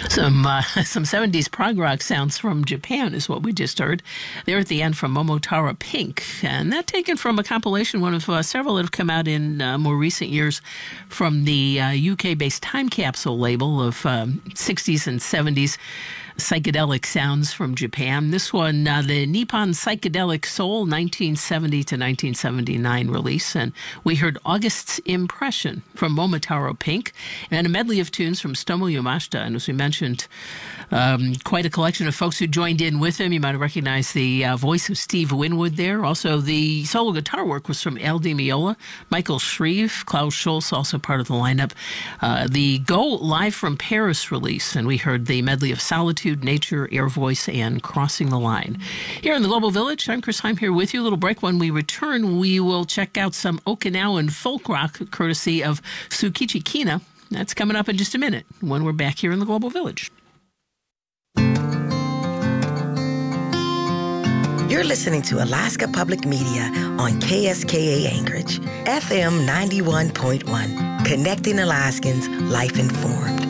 Some 70s prog rock sounds from Japan is what we just heard. There at the end from Momotaro Pink. And that taken from a compilation, one of several that have come out in more recent years from the UK-based Time Capsule label of 60s and 70s psychedelic sounds from Japan. This one, the Nippon Psychedelic Soul 1970 to 1979 release. And we heard August's Impression from Momotaro Pink, and a medley of tunes from Stomo Yamashita. And as we mentioned, quite a collection of folks who joined in with him. You might have recognized the voice of Steve Winwood there. Also, the solo guitar work was from Al Di Meola, Michael Shreve, Klaus Schulze, also part of the lineup. The Go Live from Paris release, and we heard the medley of Solitude, Nature, Air Voice, and Crossing the Line. Here in the Global Village, I'm Chris Heim here with you. A little break. When we return, we will check out some Okinawan folk rock courtesy of Tsukichi Kina. That's coming up in just a minute when we're back here in the Global Village. You're listening to Alaska Public Media on KSKA Anchorage, FM 91.1, connecting Alaskans, life informed.